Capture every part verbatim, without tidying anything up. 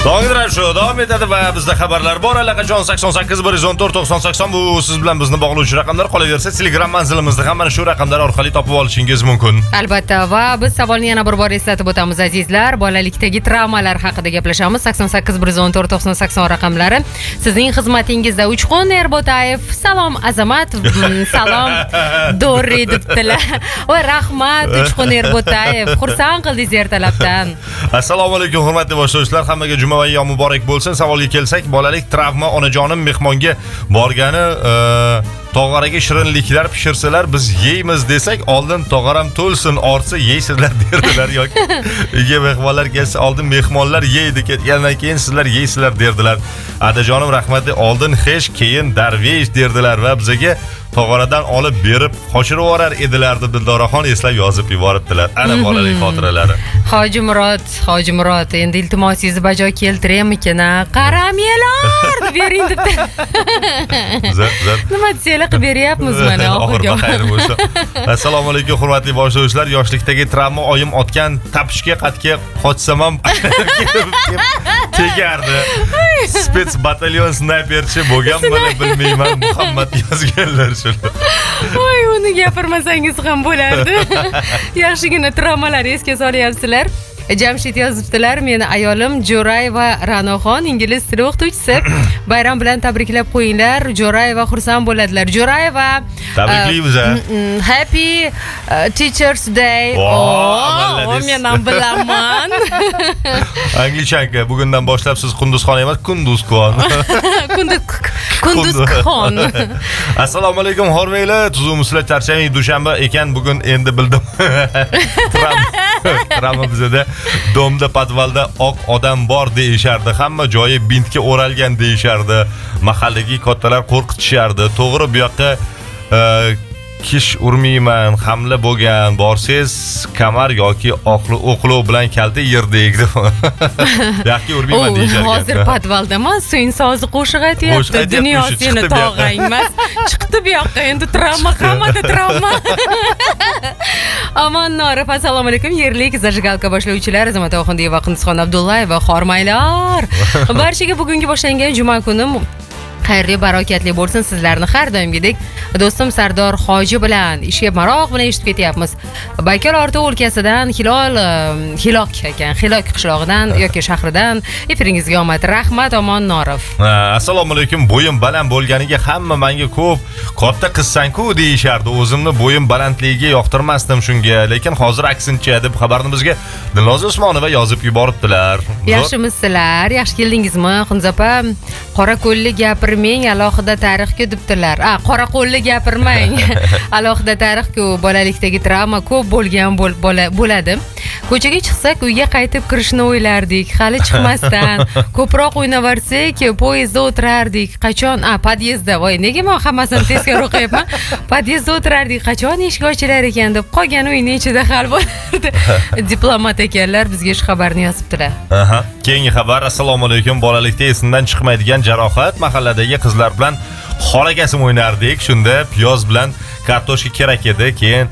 Do'ng'ira shu davom etadi va bizda xabarlar bor. Allaqachon sakson sakkiz bir yuz o'n to'rt to'qson sakson bu siz bilan bizni bog'lovchi raqamlar. Qolaversa, Telegram manzilimizda ham mana shu raqamlar orqali topib olishingiz mumkin. Albatta, va biz savolni yana bir bor eslatib o'tamiz azizlar. Bolalikdagi travmalar haqida gaplashamiz. sakson sakkiz bir yuz o'n to'rt to'qson sakson raqamlari. Sizning xizmatingizda Uchqun Erbotayev, salom Azamat, salom Dorri debdilar. Va rahmat Uchqun Erbotayev, xursand qildingiz ertalabdan. Assalomu alaykum hurmatli boshlovchilar, hammaga juma va ayyom muborak bo'lsin. Savolga kelsak, bolalik travma, onajonim mehmonga borgani tog'araga shirinliklar pishirsalar biz yeymiz desak, oldin tog'aram to'lsin, ortsa yeysizlar derdilar yoki uyga mehmonlar kelsa oldin mehmonlar yeydi, ketgandan keyin sizlar yeysizlar derdilar. Adajonim rahmatli, oldin hech keyin darvesh derdilar va bizga tog'aradan olib berib qochirib yuborar edilar deb Dildoraxon eslab yozib yuboribdilar. Ana bolalik xotiralari. Hoji Murod, Hoji Murod, endi iltimosingizni bajo keltiramikin, qaramelar deb bering debdi. Zat, zat. Nima desanglar qilib beryapmiz mana oxirgi. Xayr bo'lsin. Assalomu alaykum hurmatli boshlovchilar. Yoshlikdagi travma oyim otgan tapishga qatga qochsam ham tegardi. Spets batalyon snayperchi bo'lgan mana bilmayman, Muhammad yozganlar shuni. Voy, uni gapirmasangiz ham bo'lardi. Yaxshigina travmalar esga solyapsizlar. Jamshid yozibdilar, meni ayolim Jo'rayeva Ranoxon, ingliz tili o'qituvchisi. Bayram bilan tabriklab qo'yinglar. Jo'rayeva xursand bo'ladilar. Jo'rayeva, tabriklaymiz. Happy uh, Teachers Day. Oh, men ham bilaman. Anglichanka, bugundan boshlab siz Qunduzxon emas, Kunduzxon. Kunduzxon. Assalomu alaykum hormanglar. Tuzumsizlar charchamang, dushanba ekan bugun endi bildim. Travma bizda domda podvalda oq odam bor deyishardi. Hamma joyi bintga o'ralgan deyishardi. Mahallaga kattalar qo'rqitishardi. To'g'ri, bu yoqqa kish urmayman, hamla bo'lgan, borsiz kamar yoki oqli o'qlov bilan kalta yerdik deb. Yoki urmayman deyishardi. Hozir podvalda emas, so'ng sozi qo'shiq aytyapti. Dunyo seni tog'ang emas. Chiqdi bu yoqqa endi travma, hammada travma. Aman Norif, assalomu alaykum. Yerlik zajigalka boshlovchilar Azamat Oxundiyev va Qunduzxon Abdullayeva, xormaylar. Barchaga bugungi boshlangan juma kuni xayrli, barokatli bo'lsin. Sizlarni har doimgidek do'stim Sardor Hoji bilan ishga maroq bilan eshitib ketyapmiz. Baykal orti o'lkasidan Hilol, Hilok ekan, Hilok qishlog'idan yoki shahridan efiringizga omad. Rahmat, Omon Norif. Assalomu alaykum. Bo'yim baland bo'lganiga hamma menga ko'p katta qizsan-ku deyishardi. O'zimni bo'yim balandligiga yoqtirmasdim shunga, lekin hozir aksincha deb xabarni bizga Dilnoza Usmonova yozib yuboribdilar. Yaxshimisizlar? Yaxshi keldingizmi? Xunzopa, qora qo'lli gapirmang, alohida tarixga debdilar. A, qora qo'lli gapirmang. Alohida tarix-ku, bolalikdagi travma ko'p bo'lgan bo'ladi. Ko'chaga chiqsak, uyga qaytib kirishni o'ylardik. Hali chiqmasdan ko'proq o'ynavarsak, poyezdda o'tirardik. Qachon? A, podyezdda. Voy, nega men hammasini teskari o'qiyapman? Podyezdda o'tirardik. Qachon eshik ochilar ekan deb qolgan uyning ichida hal bo'lardi. Diplomat ekanlar, bizga shu xabarni yozibdilar. Aha. Keyingi xabar. Assalomu alaykum. Bolalikda esimdan chiqmaydigan jarohat, mahalladagi qizlar bilan xolagasim o'ynardik. Shunda piyoz bilan kartoshka kerak edi. Keyin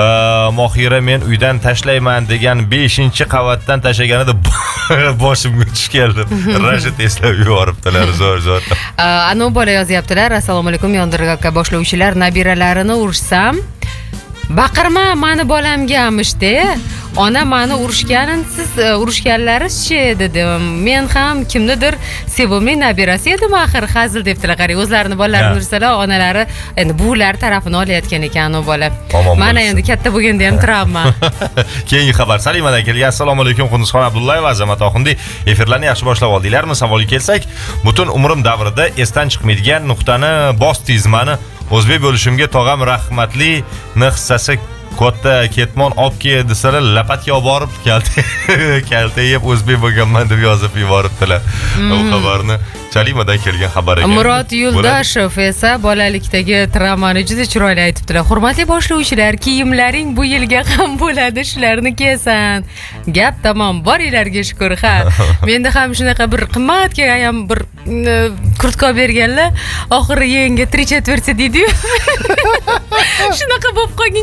Mohira men uydan tashlayman degan beshinchi qavatdan tashlaganida boshimga tushgandi. Rashid eslab yuboribdilar, zo'r zo'r. Ana bola yozyaptilar. Assalomu alaykum, yondirga boshlovchilar. Nabiralarini urishsam, baqirma, mani bolamga amishdi. Ona mani urishganin siz urishganlaringiz-chi dedim. Men ham kimnidir sevimli nabirasi edim axir, hazil debdilar. Qarang, o'zlarini bolalarini ursalar, onalari endi buvilar tarafini olayotgan ekan u bola. Mana endi katta bo'lganda ham travma. Keyingi xabar Salimadan kelgan. Assalomu alaykum, Qunduzxon Abdullayev va Azamat Oxundiy. Efirlarni yaxshi boshlab oldinglarmi? Savolga kelsak, butun umrim davrida esdan chiqmaydigan nuqtani bosdingiz. Mani o'zbek bo'lishimga tog'am rahmatli hissasi katta ketmon olib kel desalar, lapatga olib borib kalta kalta yeb o'zbek bo'lganman deb yozib yuboribdilar. Bu xabarni Chalimadan kelgan xabar ekan. Murod Yuldashev esa bolalikdagi travmani juda chiroyli aytibdilar. Hurmatli boshlovchilar, kiyimlaring bu yilga ham bo'ladi, shularni kiysan. Gap tamom, boringlarga shukr. Ha, menda ham shunaqa bir qimmatga ham bir kurtka berganlar, oxiri yenga три четверти deydi-yu. Shunaqa bo'lib qolgan.